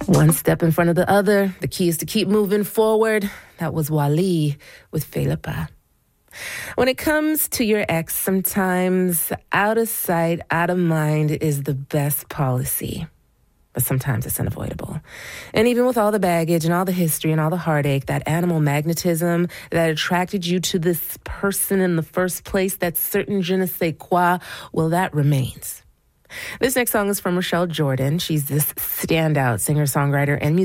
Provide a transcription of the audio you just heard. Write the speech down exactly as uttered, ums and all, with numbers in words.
One step in front of the other. The key is to keep moving forward. That was Wally with Philippa. When it comes to your ex, sometimes out of sight, out of mind is the best policy. But sometimes it's unavoidable. And even with all the baggage and all the history and all the heartache, that animal magnetism that attracted you to this person in the first place, that certain je ne sais quoi, well, that remains. This next song is from Rochelle Jordan. She's this standout singer-songwriter and musician.